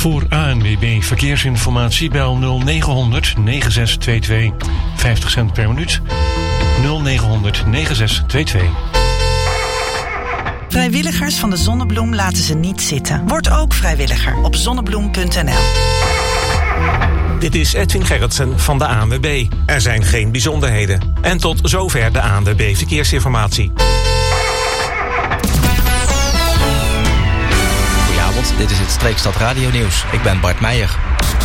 Voor ANWB Verkeersinformatie bel 0900 9622. 50 cent per minuut. 0900 9622. Vrijwilligers van de Zonnebloem laten ze niet zitten. Word ook vrijwilliger op zonnebloem.nl. Dit is Edwin Gerritsen van de ANWB. Er zijn geen bijzonderheden. En tot zover de ANWB Verkeersinformatie. Goedenavond, dit is het Streekstad Radio Nieuws. Ik ben Bart Meijer.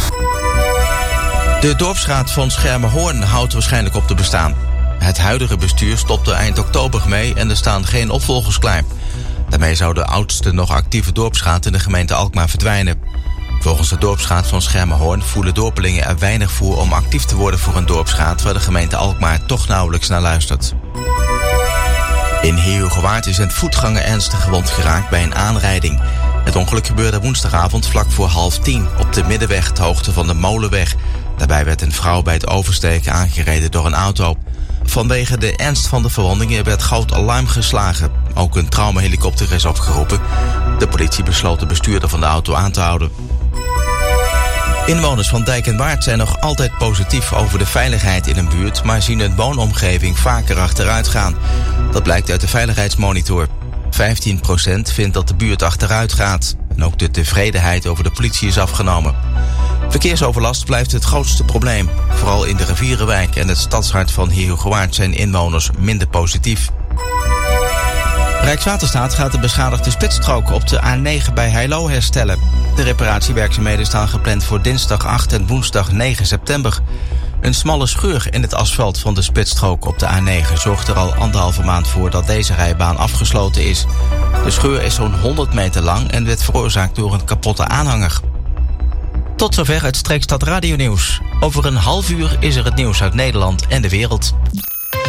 De dorpsraad van Schermerhorn houdt waarschijnlijk op te bestaan. Het huidige bestuur stopte eind oktober mee en er staan geen opvolgers klaar. Daarmee zou de oudste nog actieve dorpsraad in de gemeente Alkmaar verdwijnen. Volgens de dorpsraad van Schermerhorn voelen dorpelingen er weinig voor om actief te worden voor een dorpsraad waar de gemeente Alkmaar toch nauwelijks naar luistert. In Heerhugowaard is een voetganger ernstig gewond geraakt bij een aanrijding. Het ongeluk gebeurde woensdagavond vlak voor 9:30 op de middenweg ter hoogte van de Molenweg. Daarbij werd een vrouw bij het oversteken aangereden door een auto. Vanwege de ernst van de verwondingen werd groot alarm geslagen. Ook een traumahelikopter is opgeroepen. De politie besloot de bestuurder van de auto aan te houden. Inwoners van Dijk en Waard zijn nog altijd positief over de veiligheid in een buurt, maar zien hun woonomgeving vaker achteruit gaan. Dat blijkt uit de veiligheidsmonitor. 15% vindt dat de buurt achteruit gaat. En ook de tevredenheid over de politie is afgenomen. Verkeersoverlast blijft het grootste probleem. Vooral in de Rivierenwijk en het stadshart van Heerhugowaard zijn inwoners minder positief. Rijkswaterstaat gaat de beschadigde spitsstrook op de A9 bij Heilo herstellen. De reparatiewerkzaamheden staan gepland voor dinsdag 8 en woensdag 9 september. Een smalle scheur in het asfalt van de spitsstrook op de A9 zorgt er al 1,5 maand voor dat deze rijbaan afgesloten is. De scheur is zo'n 100 meter lang en werd veroorzaakt door een kapotte aanhanger. Tot zover het Streekstad Radio Nieuws. Over een half uur is er het nieuws uit Nederland en de wereld.